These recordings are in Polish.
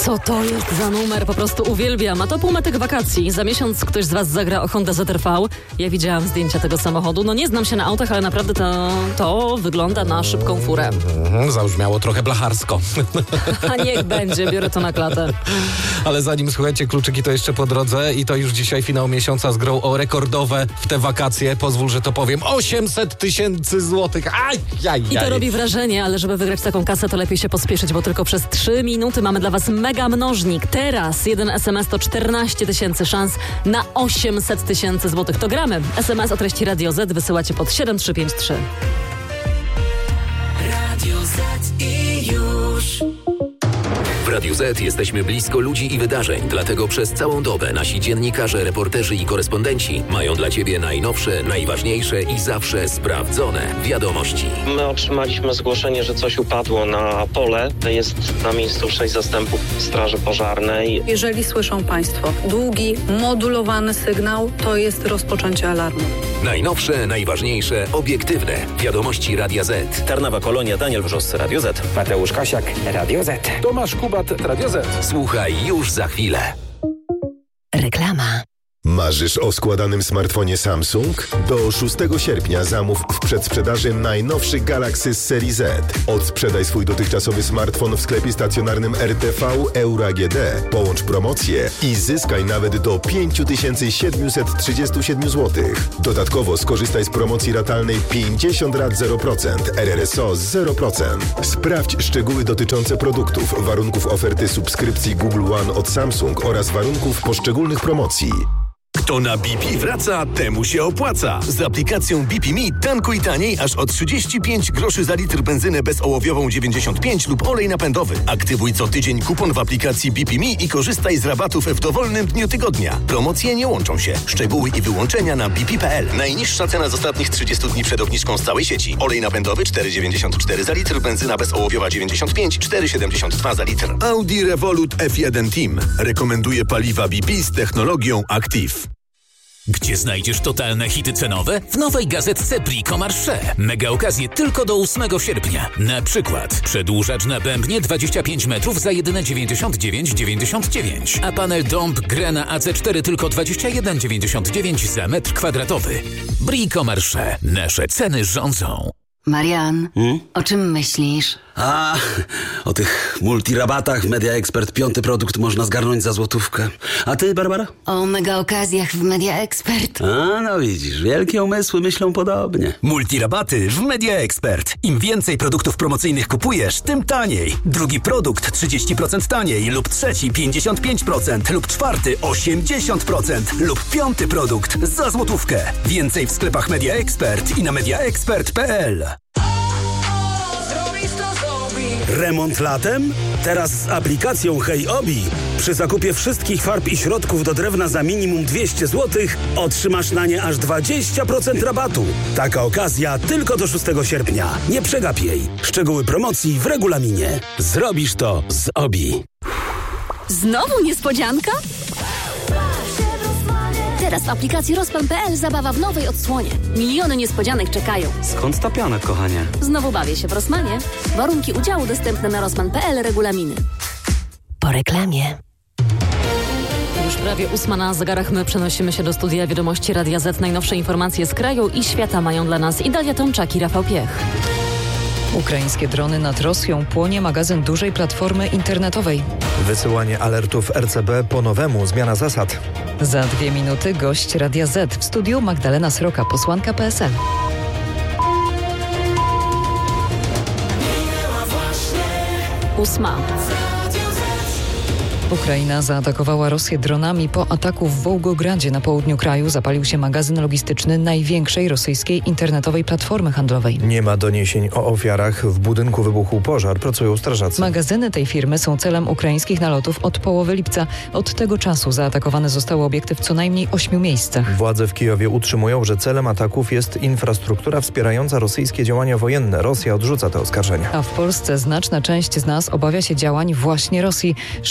Co to jest za numer? Po prostu uwielbiam. A to półmetek wakacji. Za miesiąc ktoś z was zagra o Honda ZR-V. Ja widziałam zdjęcia tego samochodu. No nie znam się na autach, ale naprawdę to wygląda na szybką furę. Zabrzmiało trochę blacharsko. A niech będzie, biorę to na klatę. Ale zanim, słuchajcie, kluczyki to jeszcze po drodze i to już dzisiaj finał miesiąca z grą o rekordowe w te wakacje. Pozwól, że to powiem. 800 000 złotych. I to robi wrażenie, ale żeby wygrać taką kasę, to lepiej się pospieszyć, bo tylko przez 3 minuty mamy dla was mega mnożnik. Teraz jeden SMS to 14 000 szans na 800 000 złotych. To gramy. SMS o treści Radio Z wysyłacie pod 7353. Radio Z i już. W Radiu Z jesteśmy blisko ludzi i wydarzeń, dlatego przez całą dobę nasi dziennikarze, reporterzy i korespondenci mają dla Ciebie najnowsze, najważniejsze i zawsze sprawdzone wiadomości. My otrzymaliśmy zgłoszenie, że coś upadło na pole. Jest na miejscu 6 zastępów Straży Pożarnej. Jeżeli słyszą Państwo długi, modulowany sygnał, to jest rozpoczęcie alarmu. Najnowsze, najważniejsze, obiektywne wiadomości Radia Z. Tarnowa Kolonia, Daniel Wrzos, Radio Z. Mateusz Kasiak, Radio Z. Tomasz Kubat, Radio Z. Słuchaj już za chwilę. Reklama. Marzysz o składanym smartfonie Samsung? Do 6 sierpnia zamów w przedsprzedaży najnowszy Galaxy z serii Z. Odsprzedaj swój dotychczasowy smartfon w sklepie stacjonarnym RTV Euro AGD. Połącz promocję i zyskaj nawet do 5737 zł. Dodatkowo skorzystaj z promocji ratalnej 50 rat 0%, RRSO 0%. Sprawdź szczegóły dotyczące produktów, warunków oferty subskrypcji Google One od Samsung oraz warunków poszczególnych promocji. Kto na BP wraca, temu się opłaca. Z aplikacją BP Me tankuj taniej aż o 35 groszy za litr benzynę bezołowiową 95 lub olej napędowy. Aktywuj co tydzień kupon w aplikacji BP Me i korzystaj z rabatów w dowolnym dniu tygodnia. Promocje nie łączą się. Szczegóły i wyłączenia na bp.pl. Najniższa cena z ostatnich 30 dni przed obniżką z całej sieci. Olej napędowy 4,94 za litr, benzyna bezołowiowa 95, 4,72 za litr. Audi Revolut F1 Team rekomenduje paliwa BP z technologią Active. Gdzie znajdziesz totalne hity cenowe? W nowej gazetce Brico Marché. Mega okazje tylko do 8 sierpnia. Na przykład przedłużacz na bębnie 25 metrów za jedyne 99,99, a panel Domb Grena AC4 tylko 21,99 za metr kwadratowy. Brico Marché. Nasze ceny rządzą. Marian, o czym myślisz? O tych multirabatach w Media Expert 5. produkt można zgarnąć za złotówkę. A ty, Barbara? O mega okazjach w Media Expert. No widzisz, wielkie umysły myślą podobnie. Multirabaty w Media Expert. Im więcej produktów promocyjnych kupujesz, tym taniej. Drugi produkt 30% taniej lub trzeci 55% lub czwarty 80% lub 5. produkt za złotówkę. Więcej w sklepach Media Expert i na mediaexpert.pl. Remont latem? Teraz z aplikacją Hej Obi. Przy zakupie wszystkich farb i środków do drewna za minimum 200 zł otrzymasz na nie aż 20% rabatu. Taka okazja tylko do 6 sierpnia. Nie przegap jej. Szczegóły promocji w regulaminie. Zrobisz to z Obi. Znowu niespodzianka? Teraz w aplikacji Rozpan.pl zabawa w nowej odsłonie. Miliony niespodzianek czekają. Skąd ta piana, kochanie? Znowu bawię się w Rosmanie. Warunki udziału dostępne na Rozpan.pl, regulaminy. Po reklamie. Już prawie 8 na zegarach, my przenosimy się do studia Wiadomości Radia Z. Najnowsze informacje z kraju i świata mają dla nas Idalia Tomczak i Rafał Piech. Ukraińskie drony nad Rosją, płonie magazyn dużej platformy internetowej. Wysyłanie alertów RCB po nowemu, zmiana zasad. Za 2 minuty gość Radia Z. W studiu Magdalena Sroka, posłanka PSL. Ósma. Ukraina zaatakowała Rosję dronami. Po ataku w Wołgogradzie na południu kraju zapalił się magazyn logistyczny największej rosyjskiej internetowej platformy handlowej. Nie ma doniesień o ofiarach. W budynku wybuchł pożar, pracują strażacy. Magazyny tej firmy są celem ukraińskich nalotów od połowy lipca. Od tego czasu zaatakowane zostały obiekty w co najmniej 8 miejscach. Władze w Kijowie utrzymują, że celem ataków jest infrastruktura wspierająca rosyjskie działania wojenne. Rosja odrzuca te oskarżenia. A w Polsce znaczna część z nas obawia się działań właśnie Rosji. 6 na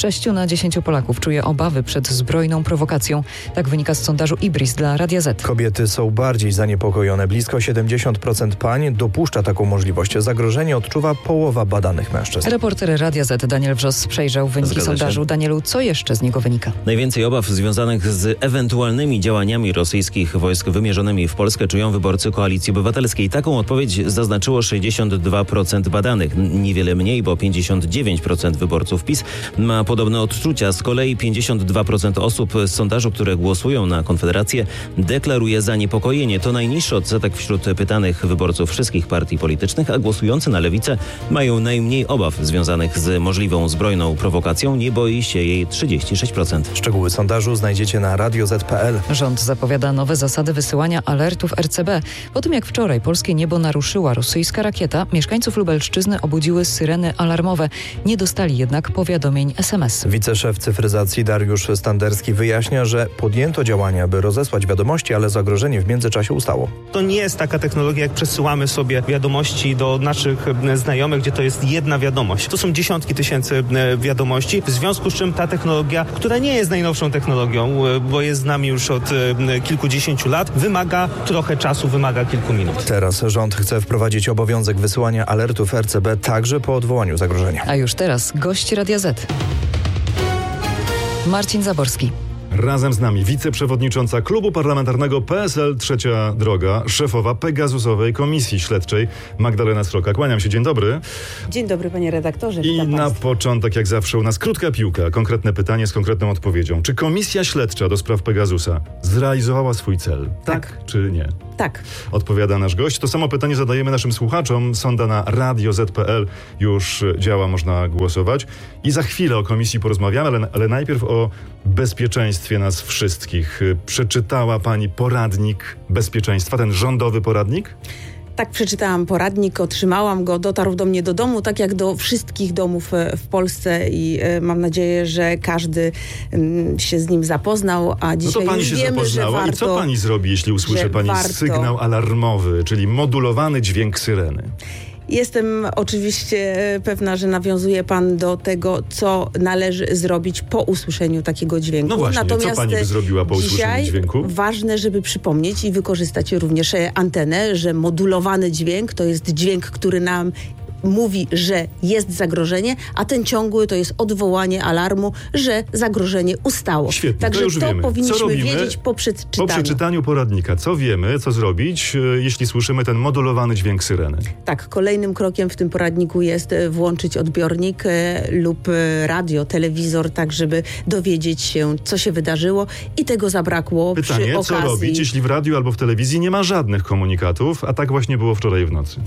na 10 Polaków czuje obawy przed zbrojną prowokacją. Tak wynika z sondażu IBRIS dla Radia Z. Kobiety są bardziej zaniepokojone. Blisko 70% pań dopuszcza taką możliwość. Zagrożenie odczuwa połowa badanych mężczyzn. Reporter Radia Z Daniel Wrzos przejrzał wyniki sondażu. Danielu, co jeszcze z niego wynika? Najwięcej obaw związanych z ewentualnymi działaniami rosyjskich wojsk wymierzonymi w Polskę czują wyborcy Koalicji Obywatelskiej. Taką odpowiedź zaznaczyło 62% badanych. Niewiele mniej, bo 59% wyborców PiS ma podobne odczucia. Z kolei 52% osób z sondażu, które głosują na Konfederację, deklaruje zaniepokojenie. To najniższy odsetek wśród pytanych wyborców wszystkich partii politycznych, a głosujący na Lewicę mają najmniej obaw związanych z możliwą zbrojną prowokacją. Nie boi się jej 36%. Szczegóły sondażu znajdziecie na radioz.pl. Rząd zapowiada nowe zasady wysyłania alertów RCB. Po tym jak wczoraj polskie niebo naruszyła rosyjska rakieta, mieszkańców Lubelszczyzny obudziły syreny alarmowe. Nie dostali jednak powiadomień SMS. Wiceszef cyfryzacji Dariusz Standerski wyjaśnia, że podjęto działania, by rozesłać wiadomości, ale zagrożenie w międzyczasie ustało. To nie jest taka technologia, jak przesyłamy sobie wiadomości do naszych znajomych, gdzie to jest jedna wiadomość. To są dziesiątki tysięcy wiadomości, w związku z czym ta technologia, która nie jest najnowszą technologią, bo jest z nami już od kilkudziesięciu lat, wymaga trochę czasu, wymaga kilku minut. Teraz rząd chce wprowadzić obowiązek wysyłania alertów RCB także po odwołaniu zagrożenia. A już teraz gość Radia Z. Marcin Zaborski. Razem z nami wiceprzewodnicząca Klubu Parlamentarnego PSL Trzecia Droga, szefowa Pegasusowej Komisji Śledczej Magdalena Sroka. Kłaniam się, dzień dobry. Dzień dobry, panie redaktorze. I na początek, jak zawsze u nas krótka piłka, konkretne pytanie z konkretną odpowiedzią. Czy Komisja Śledcza do spraw Pegasusa zrealizowała swój cel? Tak czy nie? Tak. Odpowiada nasz gość. To samo pytanie zadajemy naszym słuchaczom. Sonda na radioz.pl już działa, można głosować. I za chwilę o komisji porozmawiamy, ale najpierw o bezpieczeństwie nas wszystkich. Przeczytała pani poradnik bezpieczeństwa, ten rządowy poradnik? Tak, przeczytałam poradnik, otrzymałam go, dotarł do mnie do domu, tak jak do wszystkich domów w Polsce i mam nadzieję, że każdy się z nim zapoznał, a dzisiaj no to pani już się wiemy, zapoznała. że warto, i co pani zrobi, jeśli usłyszy pani sygnał alarmowy, czyli modulowany dźwięk syreny? Jestem oczywiście pewna, że nawiązuje pan do tego, co należy zrobić po usłyszeniu takiego dźwięku. No właśnie, natomiast co pani by zrobiła po usłyszeniu dźwięku? Ważne, żeby przypomnieć i wykorzystać również antenę, że modulowany dźwięk to jest dźwięk, który nam mówi, że jest zagrożenie, a ten ciągły to jest odwołanie alarmu, że zagrożenie ustało. Świetnie, także to już wiemy. powinniśmy wiedzieć po przeczytaniu. Po przeczytaniu poradnika. Co wiemy, co zrobić, jeśli słyszymy ten modulowany dźwięk syreny? Tak, kolejnym krokiem w tym poradniku jest włączyć odbiornik lub radio, telewizor, tak żeby dowiedzieć się, co się wydarzyło i tego zabrakło Pytanie, przy okazji. co robić, jeśli w radiu albo w telewizji nie ma żadnych komunikatów, a tak właśnie było wczoraj w nocy?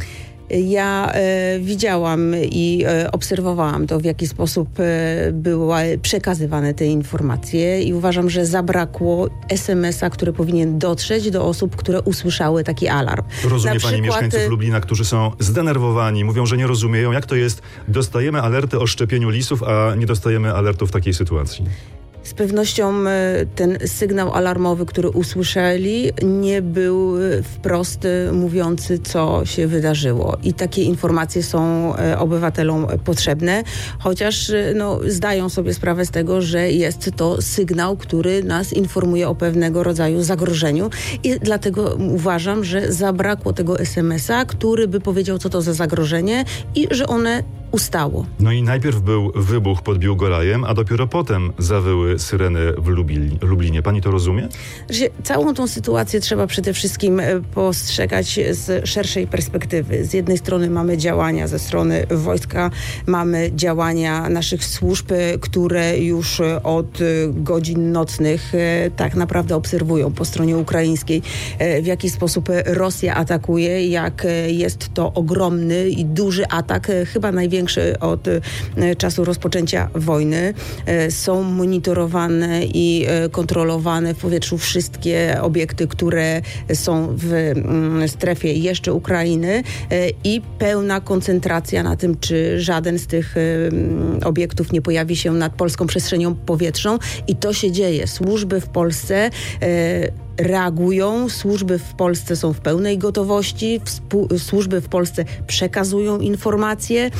Ja widziałam i obserwowałam to, w jaki sposób były przekazywane te informacje i uważam, że zabrakło SMS-a, który powinien dotrzeć do osób, które usłyszały taki alarm. Rozumie pani mieszkańców Lublina, którzy są zdenerwowani, mówią, że nie rozumieją, jak to jest, dostajemy alerty o szczepieniu lisów, a nie dostajemy alertów w takiej sytuacji? Z pewnością ten sygnał alarmowy, który usłyszeli, nie był wprost mówiący, co się wydarzyło. I takie informacje są obywatelom potrzebne, chociaż zdają sobie sprawę z tego, że jest to sygnał, który nas informuje o pewnego rodzaju zagrożeniu. I dlatego uważam, że zabrakło tego SMS-a, który by powiedział, co to za zagrożenie i że one ustało. No i najpierw był wybuch pod Biłgorajem, a dopiero potem zawyły syreny w Lublinie. Pani to rozumie? Całą tą sytuację trzeba przede wszystkim postrzegać z szerszej perspektywy. Z jednej strony mamy działania ze strony wojska, mamy działania naszych służb, które już od godzin nocnych tak naprawdę obserwują po stronie ukraińskiej, w jaki sposób Rosja atakuje, jak jest to ogromny i duży atak, chyba największy od czasu rozpoczęcia wojny. Są monitorowane i kontrolowane w powietrzu wszystkie obiekty, które są w strefie jeszcze Ukrainy i pełna koncentracja na tym, czy żaden z tych obiektów nie pojawi się nad polską przestrzenią powietrzną i to się dzieje. Służby w Polsce reagują, służby w Polsce są w pełnej gotowości, służby w Polsce przekazują informacje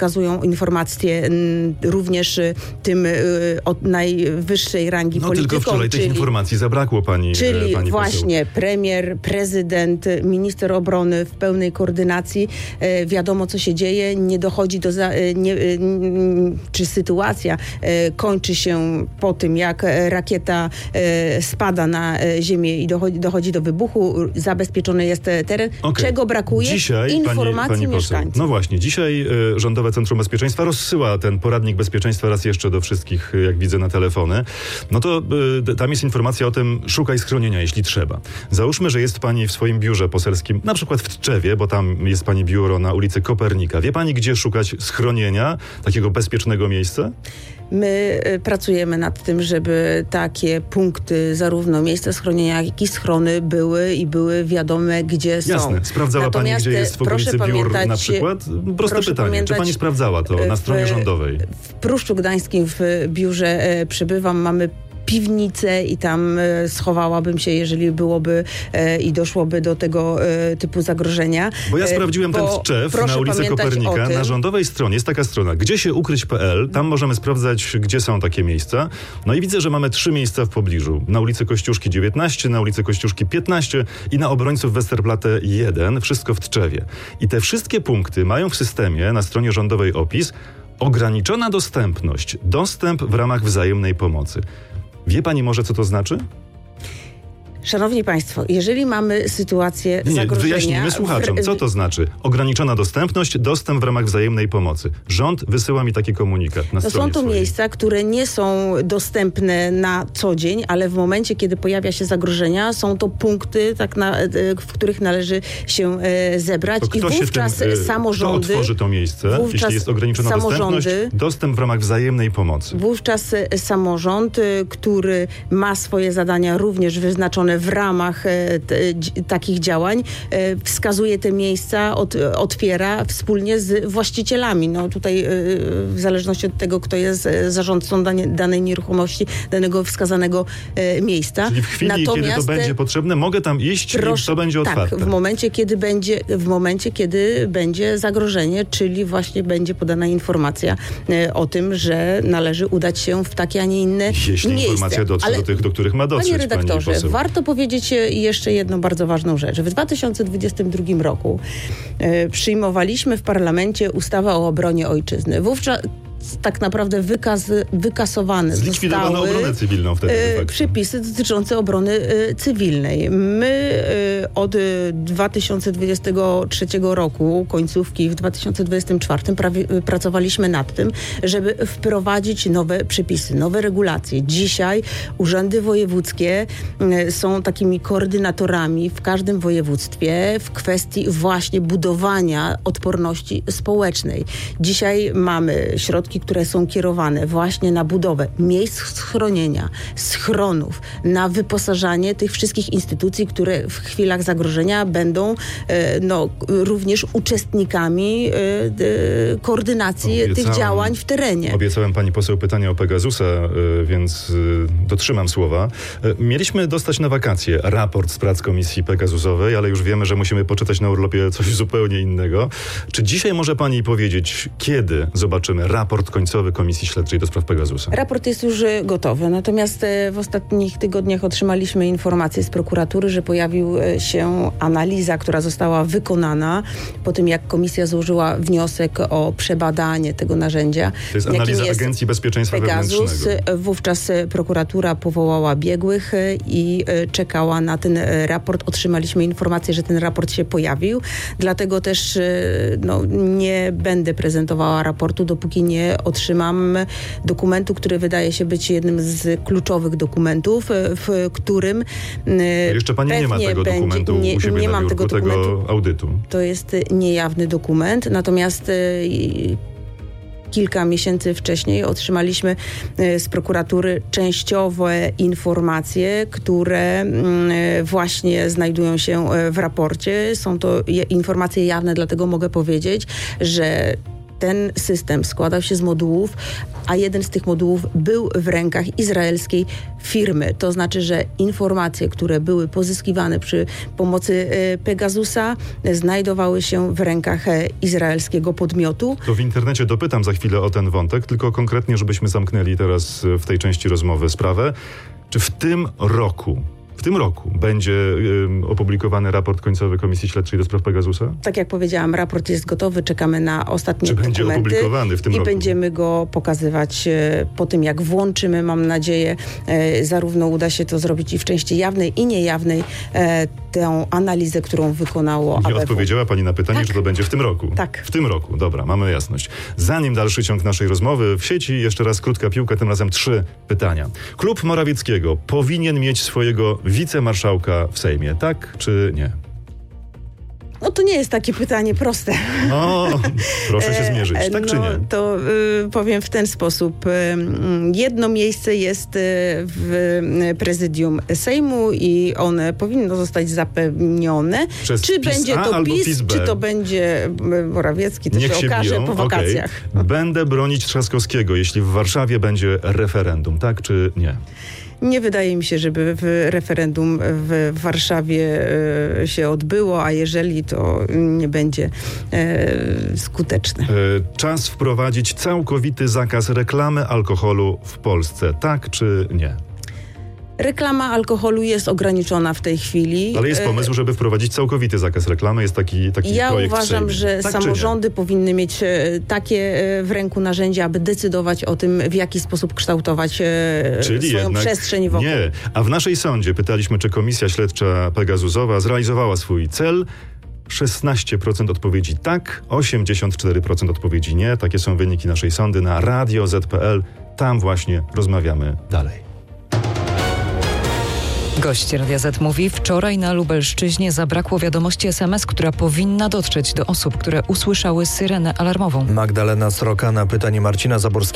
również tym od najwyższej rangi politykom. Tylko wczoraj tych informacji zabrakło pani właśnie poseł. Premier, prezydent, minister obrony w pełnej koordynacji. Wiadomo, co się dzieje, nie dochodzi do... czy sytuacja kończy się po tym, jak rakieta spada na ziemię i dochodzi do wybuchu, zabezpieczony jest teren. Czego brakuje? Dzisiaj, informacji pani mieszkańców. Poseł, no właśnie, dzisiaj Rządowe Centrum Bezpieczeństwa rozsyła ten poradnik bezpieczeństwa raz jeszcze do wszystkich, jak widzę, na telefony. No to tam jest informacja o tym, szukaj schronienia, jeśli trzeba. Załóżmy, że jest pani w swoim biurze poselskim, na przykład w Tczewie, bo tam jest pani biuro na ulicy Kopernika. Wie pani, gdzie szukać schronienia, takiego bezpiecznego miejsca? My pracujemy nad tym, żeby takie punkty, zarówno miejsca schronienia, jak i schrony były wiadome, gdzie są. Jasne. Sprawdzała pani, gdzie jest w okolicy biur na przykład? Proste pytanie. Czy pani sprawdzała to na stronie rządowej? W Pruszczu Gdańskim w biurze przebywam. Mamy piwnicę i tam schowałabym się, jeżeli byłoby i doszłoby do tego typu zagrożenia. Bo ja sprawdziłem ten Tczew na ulicy Kopernika. Na rządowej stronie jest taka strona, gdzie się ukryć.pl. Tam możemy sprawdzać, gdzie są takie miejsca. No i widzę, że mamy 3 miejsca w pobliżu. Na ulicy Kościuszki 19, na ulicy Kościuszki 15 i na Obrońców Westerplatte 1. Wszystko w Tczewie. I te wszystkie punkty mają w systemie na stronie rządowej opis ograniczona dostępność. Dostęp w ramach wzajemnej pomocy. Wie pani może, co to znaczy? Szanowni Państwo, jeżeli mamy sytuację zagrożenia... Wyjaśnijmy słuchaczom, co to znaczy. Ograniczona dostępność, dostęp w ramach wzajemnej pomocy. Rząd wysyła mi taki komunikat na stronie są to swojej. miejsca, które nie są dostępne na co dzień, ale w momencie, kiedy pojawia się zagrożenia, są to punkty, w których należy się zebrać. To kto i wówczas samorządy... Kto otworzy to miejsce, jeśli jest ograniczona dostępność, dostęp w ramach wzajemnej pomocy? Wówczas samorząd, który ma swoje zadania również wyznaczone w ramach takich działań, wskazuje te miejsca, otwiera wspólnie z właścicielami. No tutaj w zależności od tego, kto jest zarządcą danej nieruchomości, danego wskazanego miejsca. Czyli w chwili, kiedy to będzie potrzebne, mogę tam iść i to będzie otwarte. Tak, w momencie, kiedy będzie zagrożenie, czyli właśnie będzie podana informacja o tym, że należy udać się w takie, a nie inne miejsce. Informacja dotrze do tych, do których ma dotrzeć, panie redaktorze, pani poseł. warto powiedzieć jeszcze jedną bardzo ważną rzecz. W 2022 roku przyjmowaliśmy w parlamencie ustawę o obronie ojczyzny. Wówczas tak naprawdę wykasowane zlikwidowano obronę cywilną wtedy. Przepisy dotyczące obrony cywilnej. My od 2023 roku, końcówki w 2024 pracowaliśmy nad tym, żeby wprowadzić nowe przepisy, nowe regulacje. Dzisiaj urzędy wojewódzkie są takimi koordynatorami w każdym województwie w kwestii właśnie budowania odporności społecznej. Dzisiaj mamy środki, które są kierowane właśnie na budowę miejsc schronienia, schronów, na wyposażanie tych wszystkich instytucji, które w chwilach zagrożenia będą również uczestnikami koordynacji tych działań w terenie. Obiecałem pani poseł pytanie o Pegasusa, więc dotrzymam słowa. Mieliśmy dostać na wakacje raport z prac komisji Pegasusowej, ale już wiemy, że musimy poczytać na urlopie coś zupełnie innego. Czy dzisiaj może pani powiedzieć, kiedy zobaczymy raport końcowy Komisji Śledczej do spraw Pegasusa? Raport jest już gotowy, natomiast w ostatnich tygodniach otrzymaliśmy informację z prokuratury, że pojawił się analiza, która została wykonana po tym, jak komisja złożyła wniosek o przebadanie tego narzędzia. To jest analiza Agencji Bezpieczeństwa Wewnętrznego. Wówczas prokuratura powołała biegłych i czekała na ten raport. Otrzymaliśmy informację, że ten raport się pojawił, dlatego też nie będę prezentowała raportu, dopóki nie otrzymam dokumentu, który wydaje się być jednym z kluczowych dokumentów, w którym jeszcze pani nie ma tego dokumentu u siebie nie na mam biurku, tego audytu. To jest niejawny dokument, natomiast kilka miesięcy wcześniej otrzymaliśmy z prokuratury częściowe informacje, które właśnie znajdują się w raporcie. Są to informacje jawne, dlatego mogę powiedzieć, że ten system składał się z modułów, a jeden z tych modułów był w rękach izraelskiej firmy. To znaczy, że informacje, które były pozyskiwane przy pomocy Pegasusa, znajdowały się w rękach izraelskiego podmiotu. To w internecie dopytam za chwilę o ten wątek, tylko konkretnie, żebyśmy zamknęli teraz w tej części rozmowy sprawę. Czy w tym roku będzie opublikowany raport końcowy Komisji Śledczej do spraw Pegasusa? Tak jak powiedziałam, raport jest gotowy, czekamy na ostatnie dokumenty. Czy będzie opublikowany w tym roku? I będziemy go pokazywać po tym, jak włączymy, mam nadzieję, zarówno uda się to zrobić i w części jawnej i niejawnej, tę analizę, którą wykonało ABW. Nie odpowiedziała pani na pytanie, tak. Czy to będzie w tym roku? Tak. W tym roku, dobra, mamy jasność. Zanim dalszy ciąg naszej rozmowy w sieci, jeszcze raz krótka piłka, tym razem 3 pytania. Klub Morawieckiego powinien mieć swojego wicemarszałka w Sejmie, tak czy nie? No to nie jest takie pytanie proste. No, proszę się zmierzyć, tak czy nie? To powiem w ten sposób. Jedno miejsce jest w prezydium Sejmu i one powinno zostać zapewnione. Przez czy PiS będzie A to albo PiS, PiS B? czy to będzie Morawiecki, to się okaże po wakacjach. Okay. Będę bronić Trzaskowskiego, jeśli w Warszawie będzie referendum, tak czy nie? Nie wydaje mi się, żeby referendum w Warszawie się odbyło, a jeżeli, to nie będzie skuteczne. Czas wprowadzić całkowity zakaz reklamy alkoholu w Polsce, tak czy nie? Reklama alkoholu jest ograniczona w tej chwili. Ale jest pomysł, żeby wprowadzić całkowity zakaz reklamy. Jest taki ja projekt. Ja uważam, że tak samorządy powinny mieć takie w ręku narzędzia, aby decydować o tym, w jaki sposób kształtować swoją przestrzeń wokół. Nie. A w naszej sądzie pytaliśmy, czy Komisja Śledcza Pegasusowa zrealizowała swój cel. 16% odpowiedzi tak, 84% odpowiedzi nie. Takie są wyniki naszej sądy na Radio Z.pl. Tam właśnie rozmawiamy dalej. Gość Radia Z mówi, wczoraj na Lubelszczyźnie zabrakło wiadomości SMS, która powinna dotrzeć do osób, które usłyszały syrenę alarmową. Magdalena Sroka na pytanie Marcina Zaborskiego